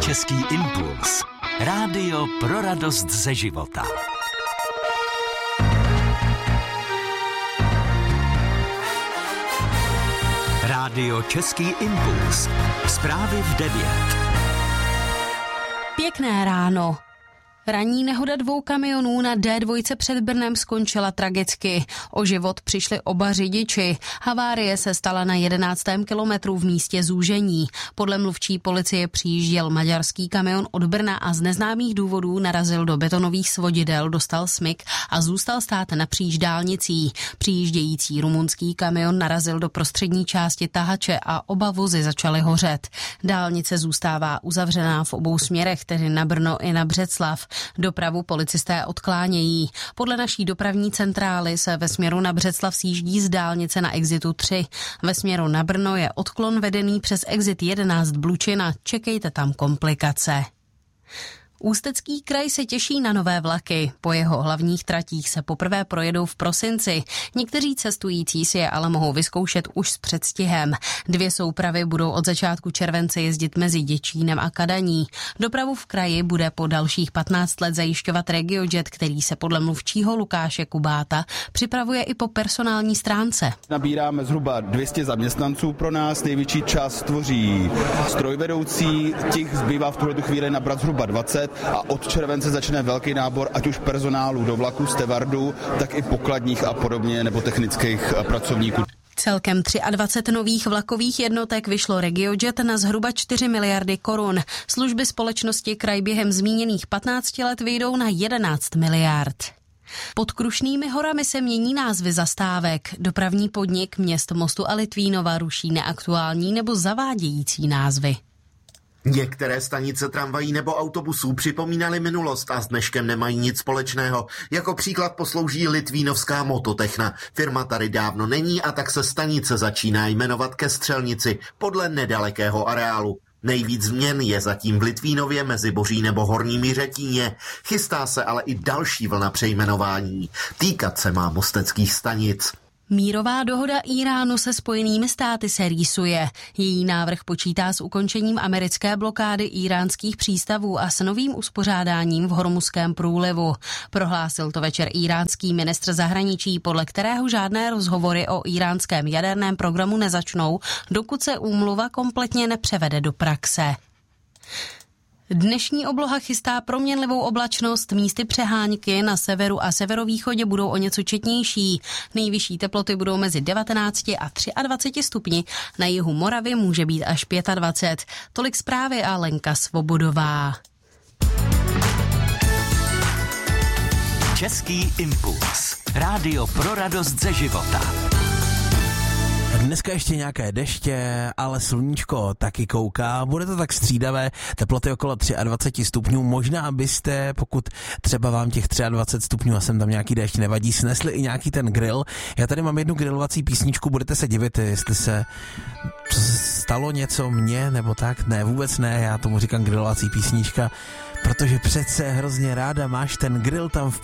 Český impuls. Rádio pro radost ze života. Rádio Český impuls. Zprávy v 9. Pěkné ráno. Ranní nehoda 2 kamionů na D2 před Brnem skončila tragicky. O život přišli oba řidiči. Havárie se stala na 11. kilometru v místě zúžení. Podle mluvčí policie přijížděl maďarský kamion od Brna a z neznámých důvodů narazil do betonových svodidel, dostal smyk a zůstal stát napříč dálnicí. Přijíždějící rumunský kamion narazil do prostřední části tahače a oba vozy začaly hořet. Dálnice zůstává uzavřená v obou směrech, tedy na Brno i na Břeclav. Dopravu policisté odklánějí. Podle naší dopravní centrály se ve směru na Břeclav sjíždí z dálnice na exitu 3. Ve směru na Brno je odklon vedený přes exit 11 Blučina. Čekejte tam komplikace. Ústecký kraj se těší na nové vlaky. Po jeho hlavních tratích se poprvé projedou v prosinci. Někteří cestující si je ale mohou vyzkoušet už s předstihem. 2 soupravy budou od začátku července jezdit mezi Děčínem a Kadaní. Dopravu v kraji bude po dalších 15 let zajišťovat RegioJet, který se podle mluvčího Lukáše Kubáta připravuje i po personální stránce. Nabíráme zhruba 200 zaměstnanců pro nás, největší část tvoří strojvedoucí, těch zbývá v tuhle chvíli nabrat zhruba 20. A od července začne velký nábor, ať už personálu do vlaku, stevardů, tak i pokladních a podobně, nebo technických pracovníků. Celkem 23 nových vlakových jednotek vyšlo RegioJet na zhruba 4 miliardy korun. Služby společnosti kraj během zmíněných 15 let vyjdou na 11 miliard. Pod Krušnými horami se mění názvy zastávek. Dopravní podnik měst Mostu a Litvínova ruší neaktuální nebo zavádějící názvy. Některé stanice tramvají nebo autobusů připomínaly minulost a s dneškem nemají nic společného. Jako příklad poslouží litvínovská Mototechna. Firma tady dávno není a tak se stanice začíná jmenovat ke Střelnici podle nedalekého areálu. Nejvíc změn je zatím v Litvínově, Meziboří nebo Horním Jiřetíně. Chystá se ale i další vlna přejmenování. Týkat se má mosteckých stanic. Mírová dohoda Íránu se Spojenými státy se rýsuje. Její návrh počítá s ukončením americké blokády íránských přístavů a s novým uspořádáním v Hormuzském průlivu. Prohlásil to večer íránský ministr zahraničí, podle kterého žádné rozhovory o íránském jaderném programu nezačnou, dokud se úmluva kompletně nepřevede do praxe. Dnešní obloha chystá proměnlivou oblačnost, místy přehánky, na severu a severovýchodě budou o něco četnější. Nejvyšší teploty budou mezi 19 a 23 stupni, na jihu Moravy může být až 25. Tolik zprávy a Lenka Svobodová. Český impuls. Rádio pro radost ze života. Dneska ještě nějaké deště, ale sluníčko taky kouká. Bude to tak střídavé, teploty okolo 23 stupňů. Možná byste, pokud třeba vám těch 23 stupňů a sem tam nějaký déšť nevadí, snesli i nějaký ten grill. Já tady mám jednu grillovací písničku, budete se divit, jestli se stalo něco mně nebo tak. Ne, vůbec ne, já tomu říkám grillovací písnička, protože přece hrozně ráda máš ten grill tam v